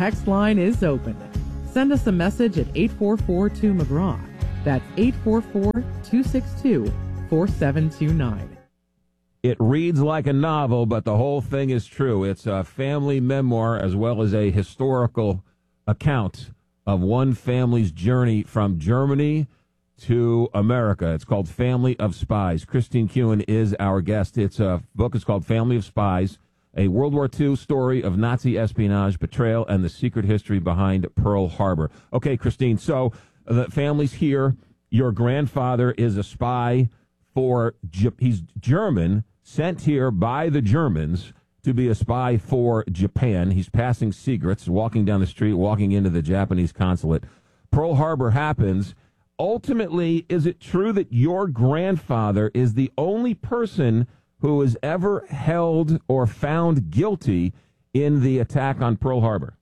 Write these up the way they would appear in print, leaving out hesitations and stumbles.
text line is open. Send us a message at 844-2-McGraw. That's 844-262-4729. It reads like a novel, but the whole thing is true. It's a family memoir as well as a historical account of one family's journey from Germany to America. It's called Family of Spies. Christine Kuhn is our guest. Its book is called Family of Spies, a World War II story of Nazi espionage, betrayal, and the secret history behind Pearl Harbor. Okay, Christine, so the family's here. Your grandfather is a spy he's German, sent here by the Germans to be a spy for Japan. He's passing secrets, walking down the street, walking into the Japanese consulate. Pearl Harbor happens. Ultimately, is it true that your grandfather is the only person who was ever held or found guilty in the attack on Pearl Harbor?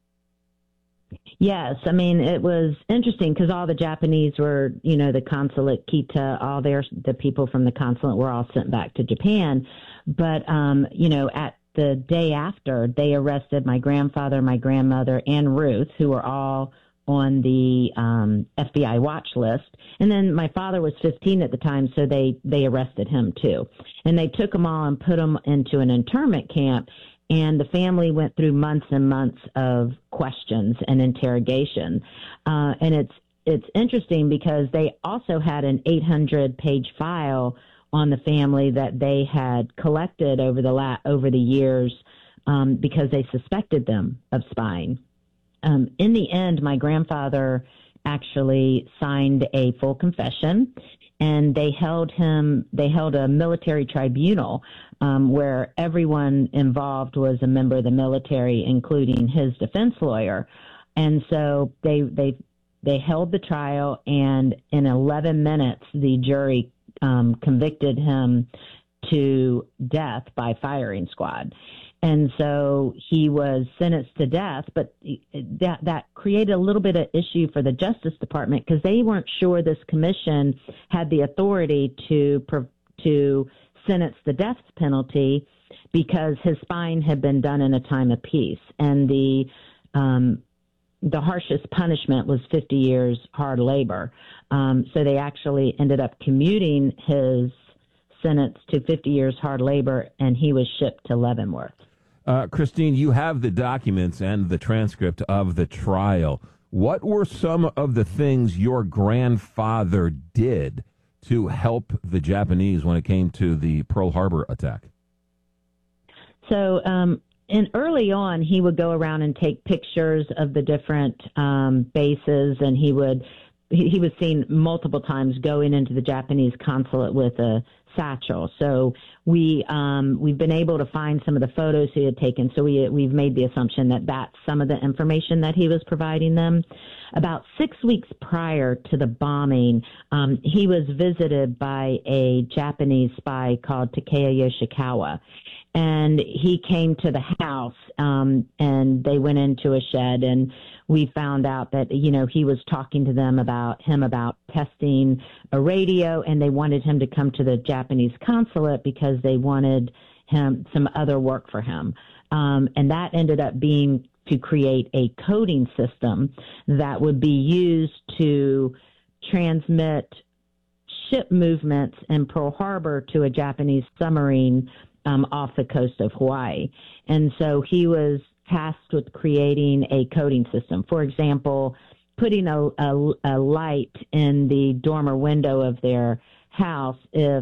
Yes. I mean, it was interesting because all the Japanese were, the consulate, Kita, the people from the consulate were all sent back to Japan. But, at the day after, they arrested my grandfather, my grandmother, and Ruth, who were all on the FBI watch list. And then my father was 15 at the time, so they arrested him too. And they took them all and put them into an internment camp. And the family went through months and months of questions and interrogation. And it's interesting because they also had an 800-page file on the family that they had collected over the years because they suspected them of spying. In the end, my grandfather actually signed a full confession, and they held a military tribunal where everyone involved was a member of the military, including his defense lawyer. And so they held the trial, and in 11 minutes, the jury convicted him to death by firing squad. And so he was sentenced to death, but that created a little bit of issue for the Justice Department because they weren't sure this commission had the authority to sentence the death penalty because his spying had been done in a time of peace. And the harshest punishment was 50 years hard labor. So they actually ended up commuting his sentence to 50 years hard labor, and he was shipped to Leavenworth. Christine, you have the documents and the transcript of the trial. What were some of the things your grandfather did to help the Japanese when it came to the Pearl Harbor attack? So, and early on, he would go around and take pictures of the different bases, and he was seen multiple times going into the Japanese consulate with a satchel. So we've been able to find some of the photos he had taken. So we've made the assumption that that's some of the information that he was providing them. About 6 weeks prior to the bombing, he was visited by a Japanese spy called Takeo Yoshikawa. And he came to the house, and they went into a shed, and we found out that, he was talking to them about testing a radio, and they wanted him to come to the Japanese consulate because they wanted him some other work for him. And that ended up being to create a coding system that would be used to transmit ship movements in Pearl Harbor to a Japanese submarine off the coast of Hawaii. And so he was tasked with creating a coding system. For example, putting a light in the dormer window of their house if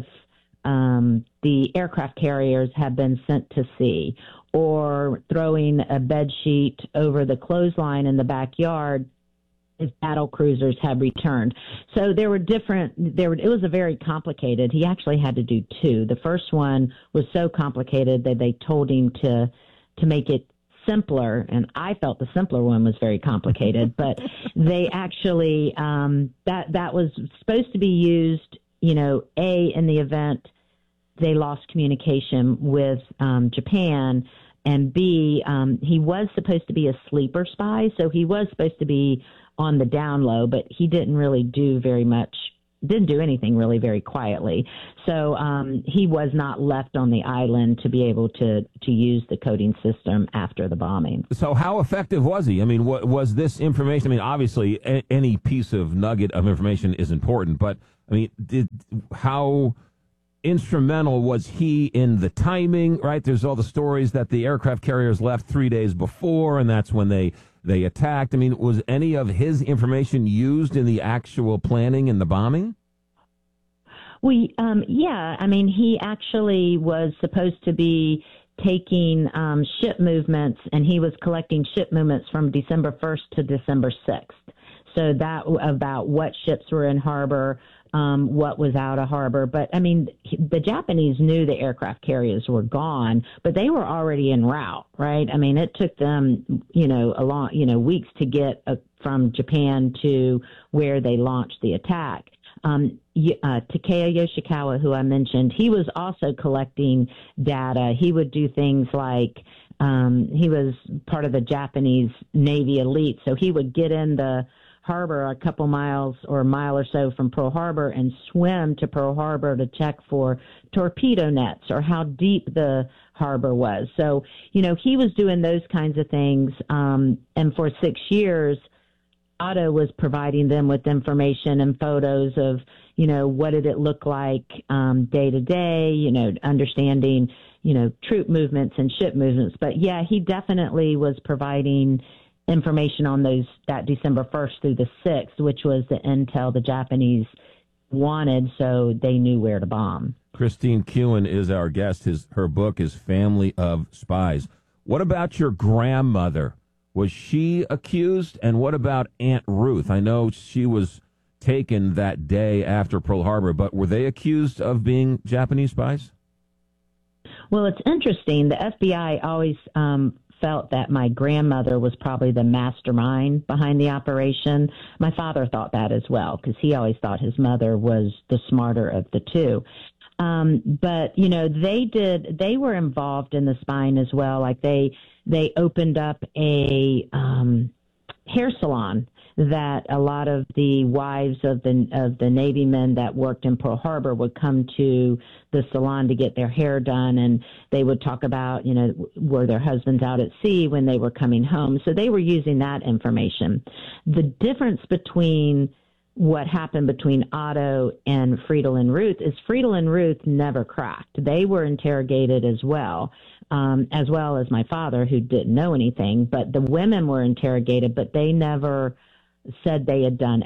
the aircraft carriers have been sent to sea, or throwing a bed sheet over the clothesline in the backyard if battle cruisers had returned. So it was a very complicated, he actually had to do two. The first one was so complicated that they told him to make it simpler, and I felt the simpler one was very complicated, but they actually, that was supposed to be used, in the event they lost communication with Japan, and B, he was supposed to be a sleeper spy, so he was supposed to be on the down low, but he didn't really do very much didn't do anything really very quietly. So he was not left on the island to be able to use the coding system after the bombing. So how effective was he? I mean, was this information? I mean, obviously, any piece of nugget of information is important, but I mean, how instrumental was he in the timing, right? There's all the stories that the aircraft carriers left 3 days before, and that's when they attacked. I mean, was any of his information used in the actual planning and the bombing? Yeah. I mean, he actually was supposed to be taking ship movements, and he was collecting ship movements from December 1st to December 6th. So that about what ships were in harbor, what was out of harbor. But I mean, the Japanese knew the aircraft carriers were gone, but they were already en route, right? I mean, it took them, weeks to get from Japan to where they launched the attack. Takeo Yoshikawa, who I mentioned, he was also collecting data. He would do things like, he was part of the Japanese Navy elite, so he would get in the harbor a couple miles or a mile or so from Pearl Harbor and swim to Pearl Harbor to check for torpedo nets or how deep the harbor was. So, he was doing those kinds of things. And for 6 years, Otto was providing them with information and photos of, what did it look like day to day, understanding, troop movements and ship movements. But yeah, he definitely was providing information on that December 1st through the 6th, which was the intel the Japanese wanted, so they knew where to bomb. Christine Kewen is our guest. Her book is Family of Spies. What about your grandmother? Was she accused? And what about Aunt Ruth? I know she was taken that day after Pearl Harbor, but were they accused of being Japanese spies? Well, it's interesting. The FBI always felt that my grandmother was probably the mastermind behind the operation. My father thought that as well, because he always thought his mother was the smarter of the two. But, they were involved in the spying as well. Like they opened up a hair salon that a lot of the wives of the Navy men that worked in Pearl Harbor would come to the salon to get their hair done, and they would talk about, were their husbands out at sea when they were coming home. So they were using that information. The difference between what happened between Otto and Friedel and Ruth is Friedel and Ruth never cracked. They were interrogated as well as my father, who didn't know anything. But the women were interrogated, but they never said they had done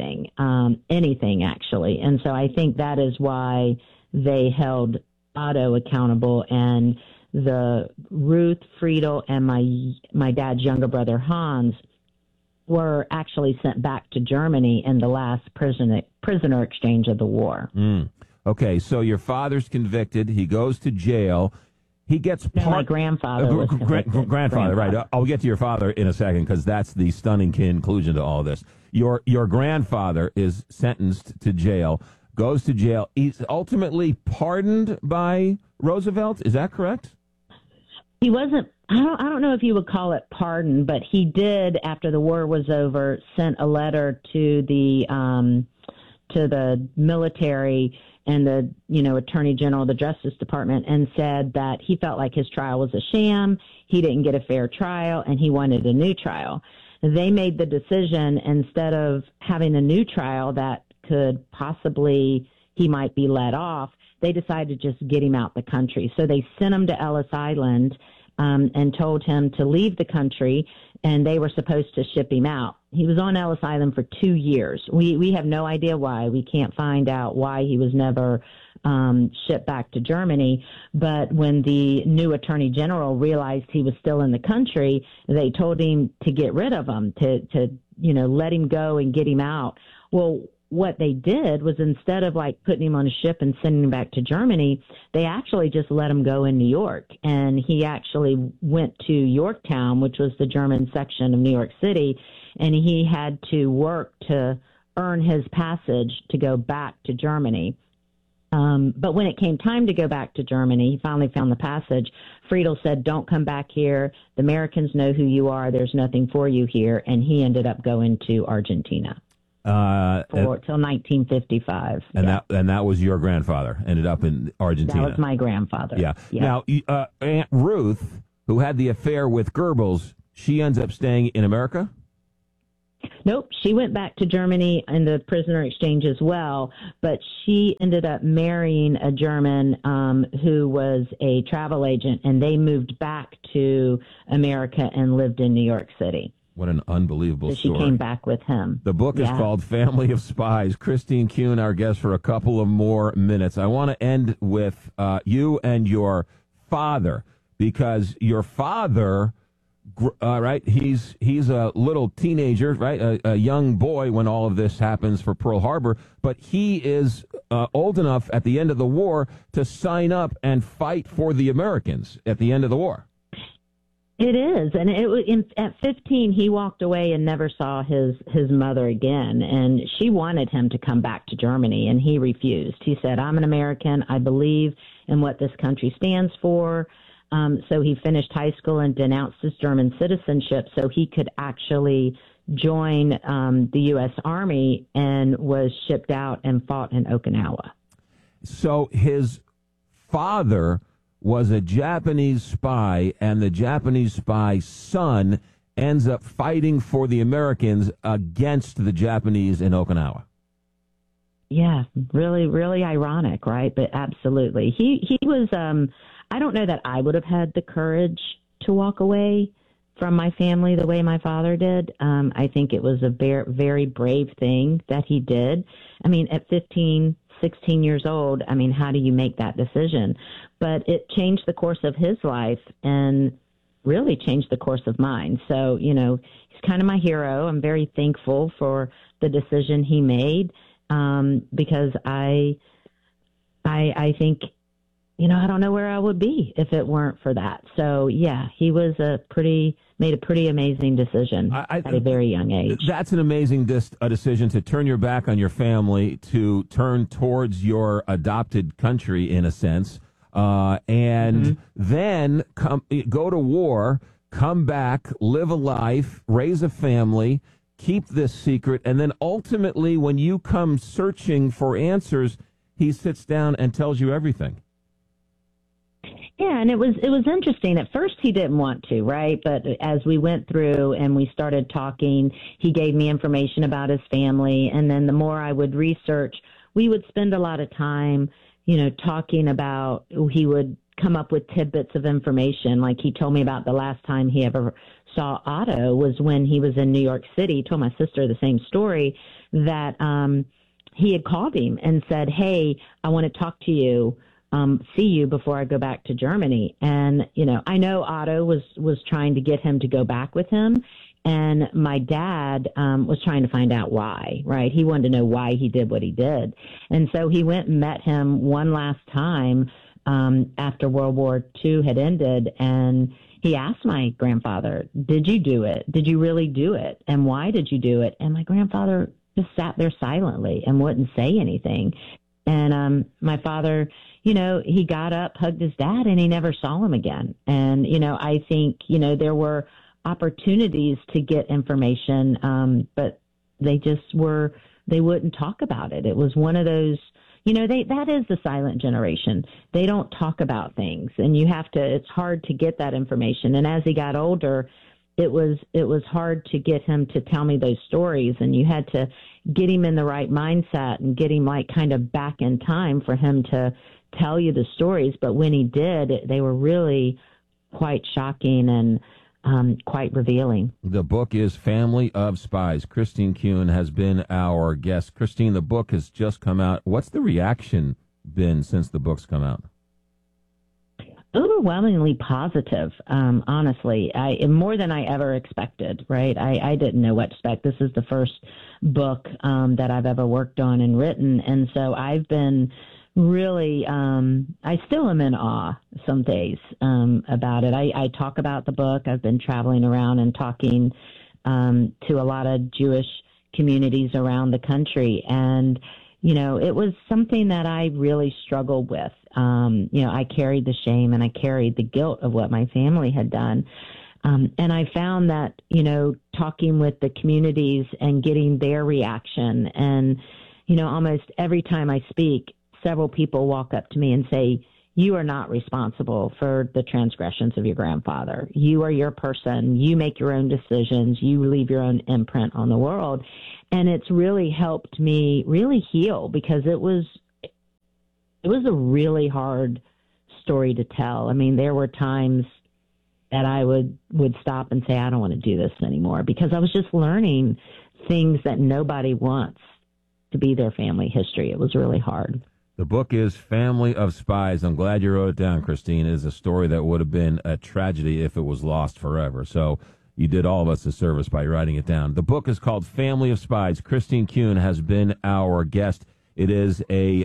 anything actually. And so I think that is why they held Otto accountable, and the Ruth, Friedel, and my dad's younger brother Hans were actually sent back to Germany in the last prisoner exchange of the war. Okay, so your father's convicted. He goes to jail. He gets my grandfather was grandfather, right. I'll get to your father in a second, because that's the stunning conclusion to all this. Your grandfather is sentenced to jail, goes to jail. He's ultimately pardoned by Roosevelt. Is that correct? He wasn't. I don't know if you would call it pardon, but he did, after the war was over, sent a letter to the military and the, Attorney General, the Justice Department, and said that he felt like his trial was a sham, he didn't get a fair trial, and he wanted a new trial. They made the decision, instead of having a new trial that could possibly, he might be let off, they decided to just get him out the country. So they sent him to Ellis Island and told him to leave the country, and they were supposed to ship him out. He was on Ellis Island for 2 years. We have no idea why. We can't find out why he was never shipped back to Germany. But when the new Attorney General realized he was still in the country, they told him to get rid of him, to let him go and get him out. Well, what they did was, instead of putting him on a ship and sending him back to Germany, they actually just let him go in New York. And he actually went to Yorktown, which was the German section of New York City, and he had to work to earn his passage to go back to Germany. But when it came time to go back to Germany, he finally found the passage. Friedel said, "Don't come back here. The Americans know who you are. There's nothing for you here." And he ended up going to Argentina. till 1955. And that was your grandfather. Ended up in Argentina. That was my grandfather. Yeah. Now, Aunt Ruth, who had the affair with Goebbels, she ends up staying in America? Nope, she went back to Germany in the prisoner exchange as well, but she ended up marrying a German who was a travel agent, and they moved back to America and lived in New York City. What an unbelievable so she story. came back with him. The book is called Family of Spies. Christine Kuhn, our guest for a couple of more minutes. I want to end with you and your father, because your father... right, he's a little teenager, right, a young boy when all of this happens for Pearl Harbor, but he is old enough at the end of the war to sign up and fight for the Americans at the end of the war. It is, and at 15, he walked away and never saw his mother again, and she wanted him to come back to Germany, and he refused. He said, "I'm an American. I believe in what this country stands for." So he finished high school and denounced his German citizenship so he could actually join the U.S. Army, and was shipped out and fought in Okinawa. So his father was a Japanese spy, and the Japanese spy's son ends up fighting for the Americans against the Japanese in Okinawa. Yeah, really, really ironic, right? But absolutely. He was... I don't know that I would have had the courage to walk away from my family the way my father did. I think it was a very, very brave thing that he did. I mean, at 15, 16 years old, I mean, how do you make that decision? But it changed the course of his life and really changed the course of mine. So, he's kind of my hero. I'm very thankful for the decision he made, because I think, I don't know where I would be if it weren't for that. So, yeah, he was made a pretty amazing decision at a very young age. That's an amazing decision, to turn your back on your family, to turn towards your adopted country, in a sense, and then go to war, come back, live a life, raise a family, keep this secret, and then ultimately, when you come searching for answers, he sits down and tells you everything. Yeah, and it was interesting. At first, he didn't want to, right? But as we went through and we started talking, he gave me information about his family. And then the more I would research, we would spend a lot of time, talking about, he would come up with tidbits of information. Like he told me about the last time he ever saw Otto was when he was in New York City. He told my sister the same story, that he had called him and said, "Hey, I want to talk to you. See you before I go back to Germany." And, I know Otto was trying to get him to go back with him. And my dad was trying to find out why, right? He wanted to know why he did what he did. And so he went and met him one last time after World War II had ended. And he asked my grandfather, "Did you do it? Did you really do it? And why did you do it?" And my grandfather just sat there silently and wouldn't say anything. And my father, he got up, hugged his dad, and he never saw him again. And, I think, there were opportunities to get information, but they wouldn't talk about it. It was one of those, that is the silent generation. They don't talk about things, and it's hard to get that information. And as he got older, it was hard to get him to tell me those stories, and you had to get him in the right mindset and get him kind of back in time for him to tell you the stories. But when he did, they were really quite shocking and quite revealing. The book is Family of Spies. Christine Kuhn has been our guest. Christine, the book has just come out. What's the reaction been since the book's come out? Overwhelmingly positive, honestly. More than I ever expected, right? I didn't know what to expect. This is the first book that I've ever worked on and written, and so I've been really, I still am in awe some days about it. I talk about the book. I've been traveling around and talking to a lot of Jewish communities around the country, and it was something that I really struggled with. I carried the shame and I carried the guilt of what my family had done. And I found that, talking with the communities and getting their reaction, and, almost every time I speak, several people walk up to me and say, you are not responsible for the transgressions of your grandfather. You are your person. You make your own decisions. You leave your own imprint on the world. And it's really helped me really heal, because it was a really hard story to tell. I mean, there were times that I would stop and say, I don't want to do this anymore, because I was just learning things that nobody wants to be their family history. It was really hard. The book is Family of Spies. I'm glad you wrote it down, Christine. It is a story that would have been a tragedy if it was lost forever. So you did all of us a service by writing it down. The book is called Family of Spies. Christine Kuhn has been our guest. It is a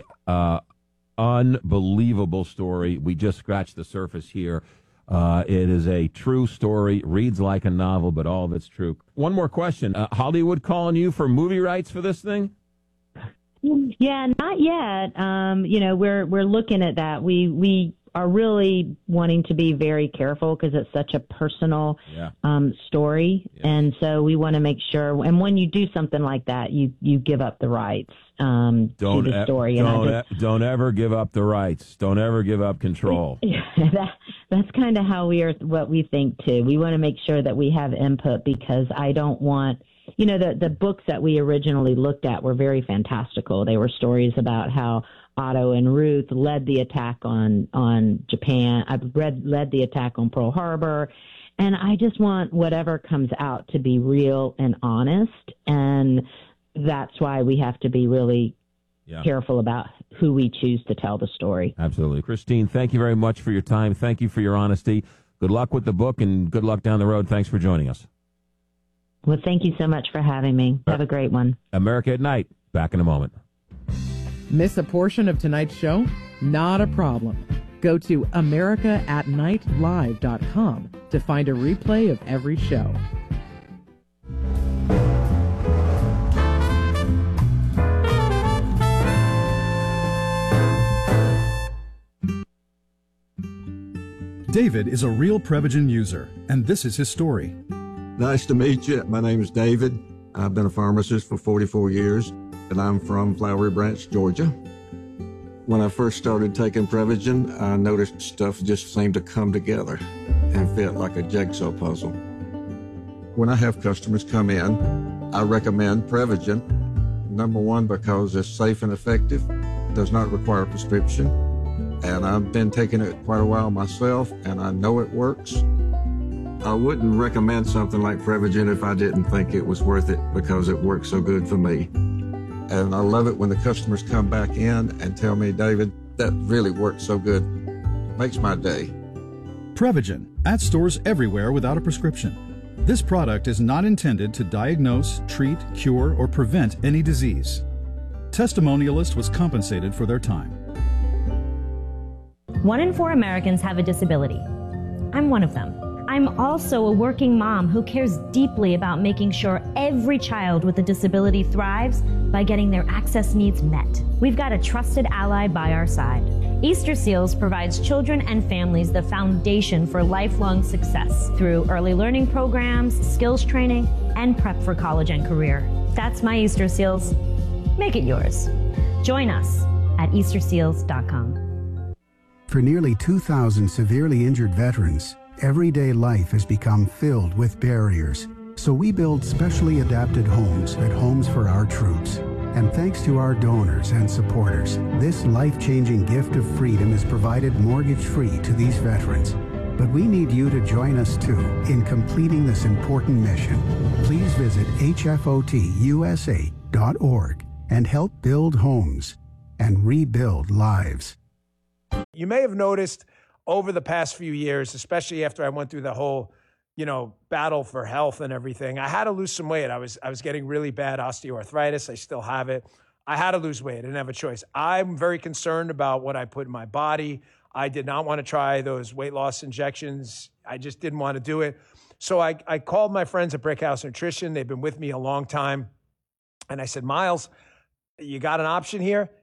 unbelievable story. We just scratched the surface here. It is a true story, reads like a novel, but all of it's true. One more question. Hollywood calling you for movie rights for this thing? Yeah, not yet. We're looking at that. We are really wanting to be very careful, because it's such a personal story. Yeah. And so we want to make sure, and when you do something like that, you give up the rights to the story. Don't ever give up the rights. Don't ever give up control. That's kind of how what we think too. We want to make sure that we have input, because I don't want, the books that we originally looked at were very fantastical. They were stories about how Otto and Ruth led the attack on Japan. Led the attack on Pearl Harbor. And I just want whatever comes out to be real and honest. And that's why we have to be really careful about who we choose to tell the story. Absolutely. Christine, thank you very much for your time. Thank you for your honesty. Good luck with the book, and good luck down the road. Thanks for joining us. Well, thank you so much for having me. Have a great one. America at Night. Back in a moment. Miss a portion of tonight's show? Not a problem. Go to americaatnightlive.com to find a replay of every show. David is a real Prevagen user, and this is his story. Nice to meet you. My name is David. I've been a pharmacist for 44 years, and I'm from Flowery Branch, Georgia. When I first started taking Prevagen, I noticed stuff just seemed to come together and fit like a jigsaw puzzle. When I have customers come in, I recommend Prevagen. Number one, because it's safe and effective, does not require a prescription, and I've been taking it quite a while myself, and I know it works. I wouldn't recommend something like Prevagen if I didn't think it was worth it, because it works so good for me. And I love it when the customers come back in and tell me, David, that really worked so good. Makes my day. Prevagen, at stores everywhere without a prescription. This product is not intended to diagnose, treat, cure, or prevent any disease. Testimonialist was compensated for their time. 1 in 4 Americans have a disability. I'm one of them. I'm also a working mom who cares deeply about making sure every child with a disability thrives by getting their access needs met. We've got a trusted ally by our side. Easter Seals provides children and families the foundation for lifelong success through early learning programs, skills training, and prep for college and career. That's my Easter Seals. Make it yours. Join us at easterseals.com. For nearly 2,000 severely injured veterans, everyday life has become filled with barriers. So we build specially adapted homes at Homes for Our Troops. And thanks to our donors and supporters, this life-changing gift of freedom is provided mortgage-free to these veterans. But we need you to join us too in completing this important mission. Please visit hfotusa.org and help build homes and rebuild lives. You may have noticed over the past few years, especially after I went through the whole, battle for health and everything, I had to lose some weight. I was getting really bad osteoarthritis. I still have it. I had to lose weight. I didn't have a choice. I'm very concerned about what I put in my body. I did not want to try those weight loss injections. I just didn't want to do it. So I called my friends at Brickhouse Nutrition. They've been with me a long time. And I said, Miles, you got an option here?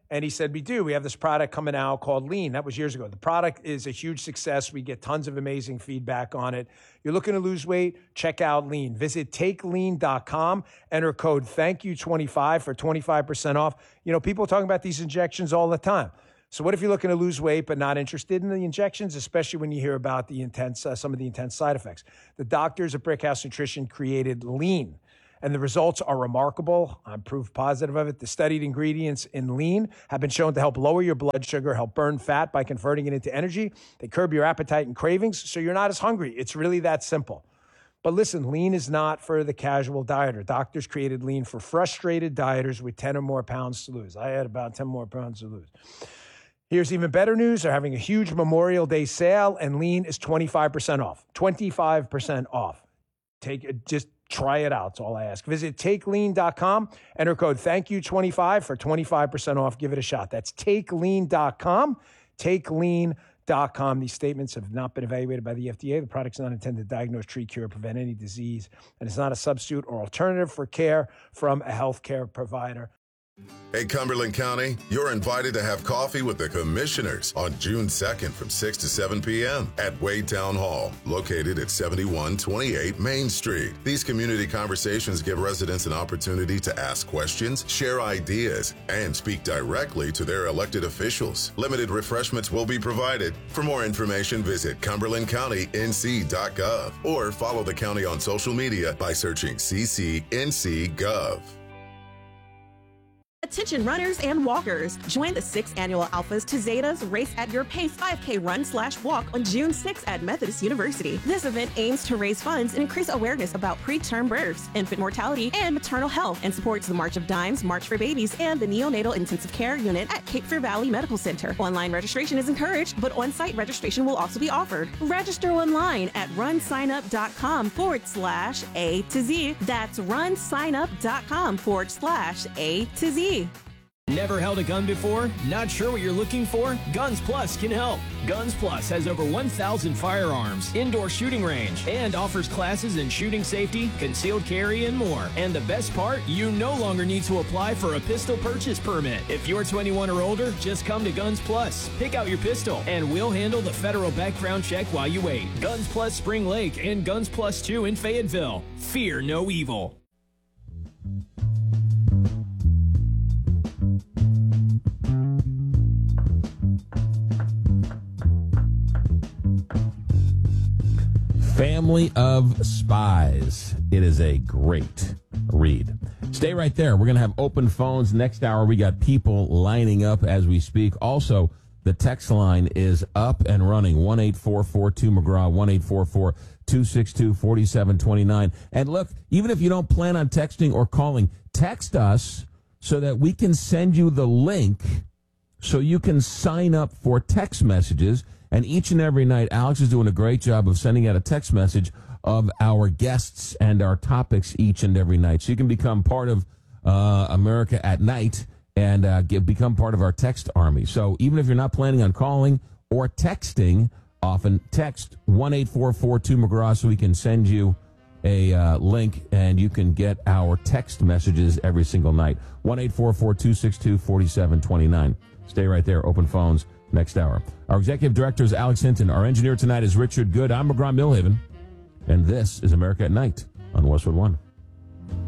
And he said, we do. We have this product coming out called Lean. That was years ago. The product is a huge success. We get tons of amazing feedback on it. You're looking to lose weight? Check out Lean. Visit takelean.com. Enter code THANKYOU25 for 25% off. You know, people are talking about these injections all the time. So what if you're looking to lose weight but not interested in the injections, especially when you hear about the intense, some of the intense side effects? The doctors at Brickhouse Nutrition created Lean, and the results are remarkable. I'm proof positive of it. The studied ingredients in Lean have been shown to help lower your blood sugar, help burn fat by converting it into energy. They curb your appetite and cravings, so you're not as hungry. It's really that simple. But listen, Lean is not for the casual dieter. Doctors created Lean for frustrated dieters with 10 or more pounds to lose. I had about 10 more pounds to lose. Here's even better news. They're having a huge Memorial Day sale, and Lean is 25% off. 25% off. Just try it out. That's all I ask. Visit takelean.com. Enter code THANKYOU25 for 25% off. Give it a shot. That's takelean.com. Takelean.com. These statements have not been evaluated by the FDA. The product's not intended to diagnose, treat, cure, prevent any disease, and it's not a substitute or alternative for care from a healthcare provider. Hey, Cumberland County, you're invited to have coffee with the commissioners on June 2nd from 6 to 7 p.m. at Wade Town Hall, located at 7128 Main Street. These community conversations give residents an opportunity to ask questions, share ideas, and speak directly to their elected officials. Limited refreshments will be provided. For more information, visit CumberlandCountyNC.gov or follow the county on social media by searching CCNC.gov. Attention runners and walkers. Join the 6th annual Alphas to Zetas Race at Your Pace 5K Run/Walk on June 6th at Methodist University. This event aims to raise funds and increase awareness about preterm births, infant mortality, and maternal health, and supports the March of Dimes, March for Babies, and the Neonatal Intensive Care Unit at Cape Fear Valley Medical Center. Online registration is encouraged, but on-site registration will also be offered. Register online at runsignup.com/A to Z. That's runsignup.com/A to Z. Never held a gun before? Not sure what you're looking for? Guns Plus can help. Guns Plus has over 1,000 firearms, indoor shooting range, and offers classes in shooting safety, concealed carry, and more. And the best part, you no longer need to apply for a pistol purchase permit. If you're 21 or older, just come to Guns Plus. Pick out your pistol, and we'll handle the federal background check while you wait. Guns Plus Spring Lake and Guns Plus 2 in Fayetteville. Fear no evil. Family of Spies. It is a great read. Stay right there. We're going to have open phones next hour. We got people lining up as we speak. Also, the text line is up and running. 1-844-2-McGraw, 1-844-262-4729. And look, even if you don't plan on texting or calling, text us so that we can send you the link so you can sign up for text messages. And each and every night, Alex is doing a great job of sending out a text message of our guests and our topics each and every night. So you can become part of America at Night and become part of our text army. So even if you're not planning on calling or texting, often text 1-844-2-McGraw so we can send you a link and you can get our text messages every single night. 1-844-262-4729. Stay right there. Open phones. Next hour. Our executive director is Alex Hinton. Our engineer tonight is Richard Good. I'm McGraw Milhaven. And this is America at Night on Westwood One.